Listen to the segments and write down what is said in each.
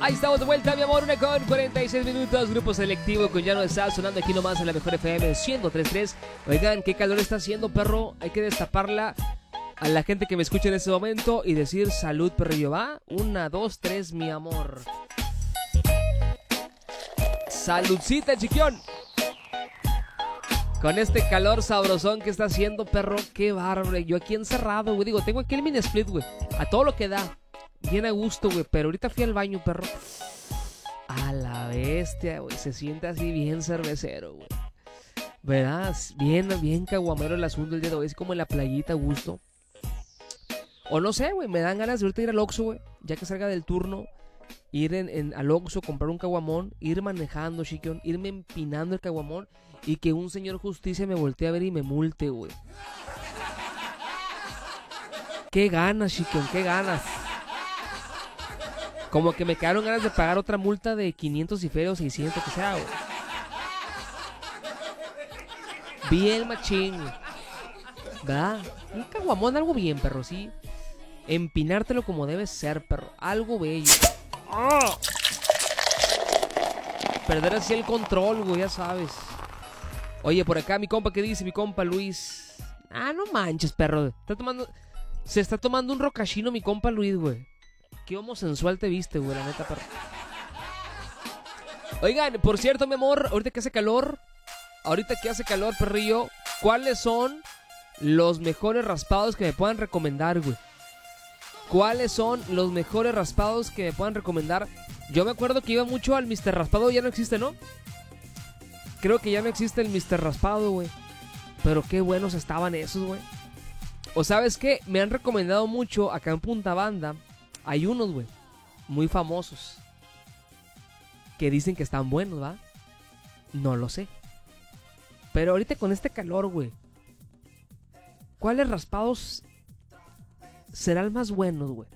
Ahí estamos de vuelta, mi amor, 1:46. Grupo Selectivo con Ya no está sonando aquí nomás en la mejor FM 103.3. Oigan, qué calor está haciendo, perro. Hay que destaparla a la gente que me escucha en este momento y decir salud, perrillo, ¿va? 1, 2, 3, mi amor. Saludcita, chiquión. Con este calor sabrosón que está haciendo, perro, qué bárbaro. Yo aquí encerrado, güey. Digo, tengo aquí el mini split, güey. A todo lo que da. Bien a gusto, güey. Pero ahorita fui al baño, perro. A la bestia, güey. Se siente así bien cervecero, güey. ¿Verdad? Bien caguamero el asunto el día de hoy. Es como en la playita a gusto. O no sé, güey. Me dan ganas de ahorita ir al Oxxo, güey. Ya que salga del turno. Ir al Oxxo, comprar un caguamón. Ir manejando, chiquión. Irme empinando el caguamón. Y que un señor justicia me voltee a ver y me multe, güey. Qué ganas, chiquión. Qué ganas. Como que me quedaron ganas de pagar otra multa de 500 y feo, 600, que sea, güey. Bien machín, güey. ¿Verdad? Un caguamón, algo bien, perro, sí. Empinártelo como debe ser, perro. Algo bello. ¡Oh! Perder así el control, güey, ya sabes. Oye, por acá mi compa, ¿qué dice mi compa Luis? Ah, no manches, perro. Se está tomando un rocachino mi compa Luis, güey. Qué homosensual te viste, güey, la neta, perro. Oigan, por cierto, mi amor, ahorita que hace calor, perrillo, ¿cuáles son los mejores raspados que me puedan recomendar, güey? ¿Cuáles son los mejores raspados que me puedan recomendar? Yo me acuerdo que iba mucho al Mr. Raspado, ya no existe, ¿no? Creo que ya no existe el Mr. Raspado, güey. Pero qué buenos estaban esos, güey. O ¿sabes qué? Me han recomendado mucho acá en Punta Banda. Hay unos, güey, muy famosos que dicen que están buenos, ¿va? No lo sé. Pero ahorita con este calor, güey, ¿cuáles raspados serán más buenos, güey?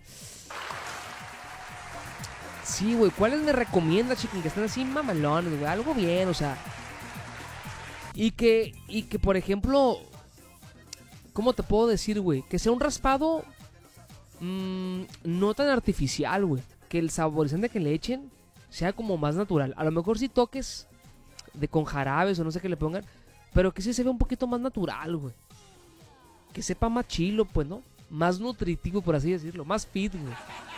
Sí, güey, ¿cuáles me recomiendas, chiquín? Que están así mamalones, güey. Algo bien, o sea. Y que, por ejemplo, ¿cómo te puedo decir, güey? Que sea un raspado no tan artificial, güey. Que el saborizante que le echen sea como más natural. A lo mejor si toques con jarabes o no sé qué le pongan, pero que sí se vea un poquito más natural, güey. Que sepa más chilo, pues, ¿no? Más nutritivo, por así decirlo. Más fit, güey.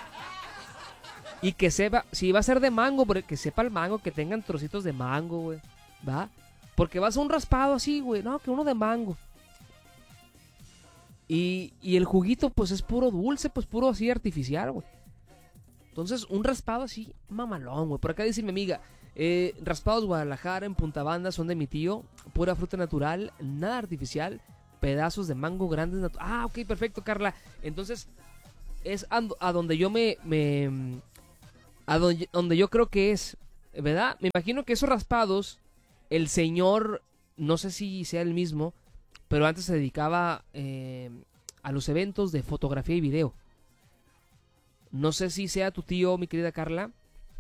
Y que sepa, si va a ser de mango, que sepa el mango, que tengan trocitos de mango, güey. ¿Va? Porque vas a un raspado así, güey. No, que uno de mango. Y el juguito, pues, es puro dulce, pues, puro así artificial, güey. Entonces, un raspado así, mamalón, güey. Por acá dice mi amiga, raspados Guadalajara en Punta Banda son de mi tío. Pura fruta natural, nada artificial. Pedazos de mango grandes. Ah, ok, perfecto, Carla. Entonces, es a donde yo donde yo creo que es, ¿verdad? Me imagino que esos raspados, el señor, no sé si sea el mismo, pero antes se dedicaba a los eventos de fotografía y video. No sé si sea tu tío, mi querida Carla.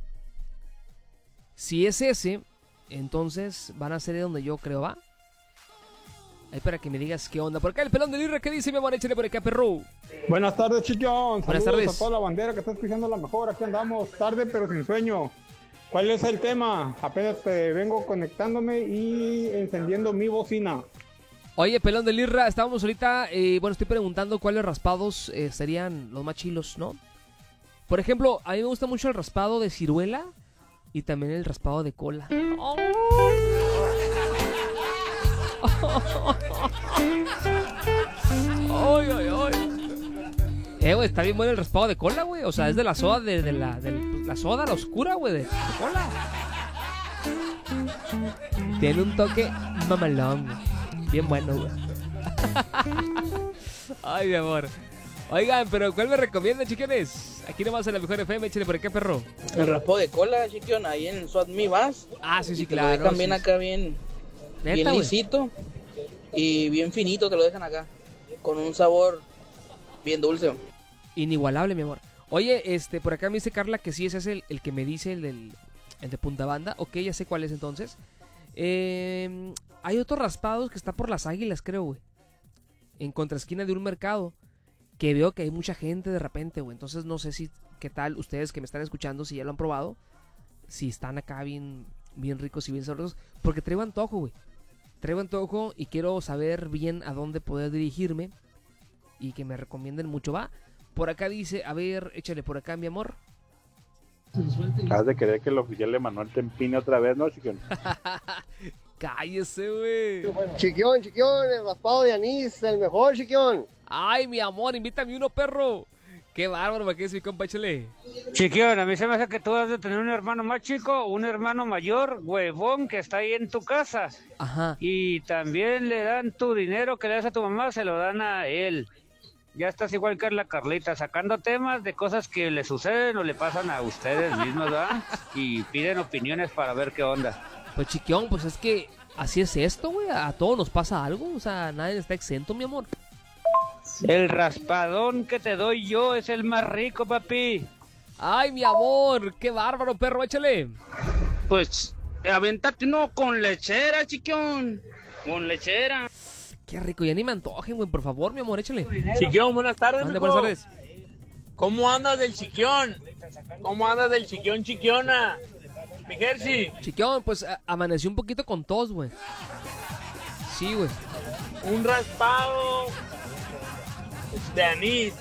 Si es ese, entonces van a ser de donde yo creo, ¿va? Ahí para que me digas qué onda. Por acá el pelón de Lirra, ¿qué dice mi amor? Échale por acá, perro. Buenas tardes, Chiquión. Buenas Saludos tardes a toda la bandera que está escuchando la mejor. Aquí andamos, tarde pero sin sueño. ¿Cuál es el tema? Apenas vengo conectándome y encendiendo mi bocina. Oye, pelón de Lirra, estábamos ahorita, bueno, estoy preguntando cuáles raspados serían los más chilos, ¿no? Por ejemplo, a mí me gusta mucho el raspado de ciruela y también el raspado de cola. ¡Oh! ¡Ay, ay, ay! Güey, está bien bueno el raspado de cola, güey. O sea, es de la soda, de la soda, la oscura, güey, de cola. Tiene un toque mamalón, güey. Bien bueno, güey. Ay, mi amor. Oigan, pero ¿cuál me recomiendan, chiquiones? Aquí nomás en la mejor FM, échale por acá, perro. El raspado de cola, chiquión, ahí en Swat Me vas. Ah, sí, sí, te claro. Lo dejan sí, bien sí. acá, bien ¿Neta, lisito y bien finito, te lo dejan acá. Con un sabor bien dulce. Inigualable, mi amor. Oye, por acá me dice Carla que sí, ese es el que me dice el de Punta Banda. Ok, ya sé cuál es entonces. Hay otros raspados que está por Las Águilas, creo, güey. En contraesquina de un mercado. Que veo que hay mucha gente de repente, güey. Entonces no sé si qué tal ustedes que me están escuchando, si ya lo han probado, si están acá bien ricos y bien sabrosos, porque traigo antojo, güey. Traigo antojo y quiero saber bien a dónde poder dirigirme y que me recomienden mucho. Va, por acá dice, a ver, échale por acá, mi amor. Has de querer que el oficial de Manuel te empine otra vez, ¿no, Chiquión? Cállese, güey. Chiquión, el raspado de anís, el mejor, Chiquión. Ay, mi amor, invítame uno, perro. Qué bárbaro, ¿para qué es mi compa? Échale. Chiquión, a mí se me hace que tú has de tener un hermano más chico, un hermano mayor, huevón, que está ahí en tu casa. Ajá. Y también le dan tu dinero que le das a tu mamá, se lo dan a él. Ya estás igual que la Carlita, sacando temas de cosas que le suceden o le pasan a ustedes mismos, ¿verdad? Y piden opiniones para ver qué onda. Pues Chiquión, pues es que así es esto, güey. A todos nos pasa algo, o sea, nadie está exento, mi amor. El raspadón que te doy yo es el más rico, papi. Ay, mi amor, qué bárbaro, perro, échale. Pues, avéntate uno con lechera, Chiquión. Con lechera. Qué rico, ya ni me antojen, güey, por favor, mi amor, échale. Chiquión, buenas tardes, Ande, buenas tardes. ¿Cómo andas del Chiquión? ¿Cómo andas del Chiquión, Chiquiona? Mi Jersey. Chiquión, pues amaneció un poquito con tos, güey. Sí, güey. Un raspado de anís.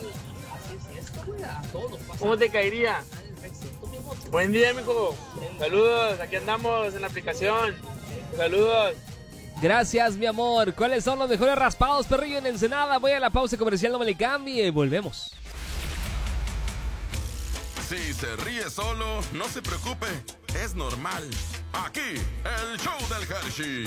¿Cómo te caería? Buen día, mijo. Saludos, aquí andamos en la aplicación. Saludos. Gracias, mi amor. ¿Cuáles son los mejores raspados, perrillo, en Ensenada? Voy a la pausa comercial, no me le cambie. Volvemos. Si se ríe solo, no se preocupe. Es normal. Aquí, el show del Hershey.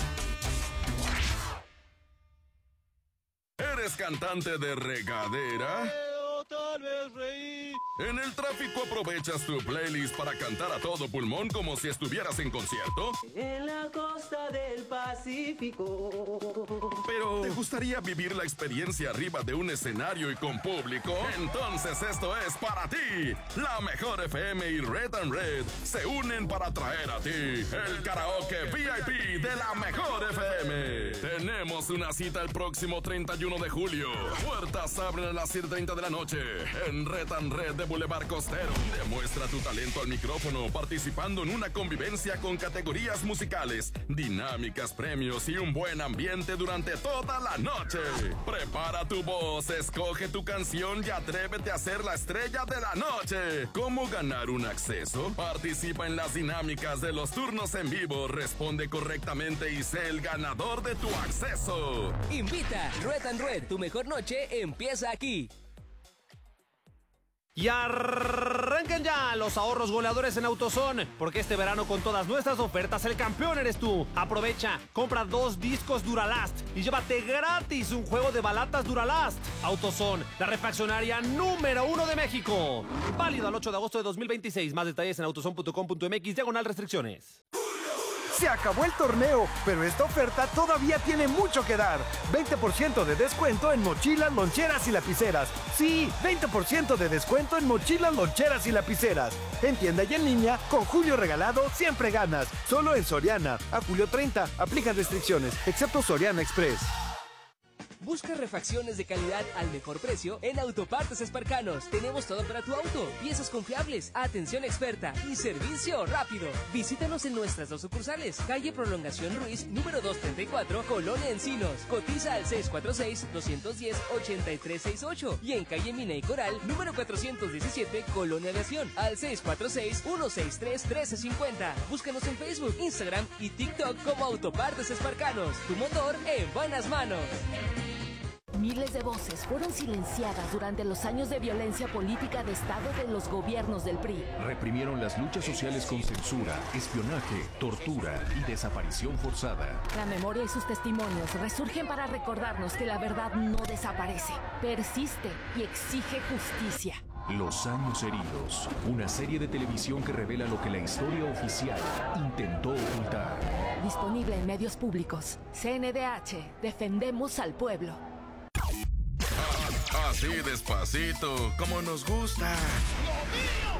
¿Eres cantante de regadera? Tal vez reír. En el tráfico aprovechas tu playlist para cantar a todo pulmón como si estuvieras en concierto. En la costa del Pacífico. Pero ¿te gustaría vivir la experiencia arriba de un escenario y con público? Entonces esto es para ti. La Mejor FM y Red and Red se unen para traer a ti el karaoke VIP de la Mejor FM. Tenemos una cita el próximo 31 de julio. Puertas abren a las 7:30 de la noche en Red and Red de Boulevard Costero. Demuestra tu talento al micrófono participando en una convivencia con categorías musicales, dinámicas, premios y un buen ambiente durante toda la noche. Prepara tu voz, escoge tu canción y atrévete a ser la estrella de la noche. ¿Cómo ganar un acceso? Participa en las dinámicas de los turnos en vivo, responde correctamente y sé el ganador de tu acceso. Invita Red and Red, tu mejor noche empieza aquí. Y arranquen ya los ahorros goleadores en AutoZone, porque este verano con todas nuestras ofertas el campeón eres tú. Aprovecha, compra 2 discos Duralast y llévate gratis un juego de balatas Duralast. AutoZone, la refaccionaria número 1 de México. Válido al 8 de agosto de 2026. Más detalles en autozone.com.mx/restricciones. Se acabó el torneo, pero esta oferta todavía tiene mucho que dar. 20% de descuento en mochilas, loncheras y lapiceras. Sí, 20% de descuento en mochilas, loncheras y lapiceras. En tienda y en línea, con Julio Regalado siempre ganas. Solo en Soriana. A julio 30, aplican restricciones, excepto Soriana Express. Busca refacciones de calidad al mejor precio en Autopartes Esparcanos. Tenemos todo para tu auto, piezas confiables, atención experta y servicio rápido. Visítanos en nuestras 2 sucursales, calle Prolongación Ruiz, número 234, Colonia Encinos. Cotiza al 646-210-8368 y en calle Mina y Coral, número 417, Colonia Aviación, al 646-163-1350. Búscanos en Facebook, Instagram y TikTok como Autopartes Esparcanos. Tu motor en buenas manos. Miles de voces fueron silenciadas durante los años de violencia política de Estado de los gobiernos del PRI. Reprimieron las luchas sociales con censura, espionaje, tortura y desaparición forzada. La memoria y sus testimonios resurgen para recordarnos que la verdad no desaparece, persiste y exige justicia. Los años heridos, una serie de televisión que revela lo que la historia oficial intentó ocultar. Disponible en medios públicos. CNDH, defendemos al pueblo. Así despacito, como nos gusta.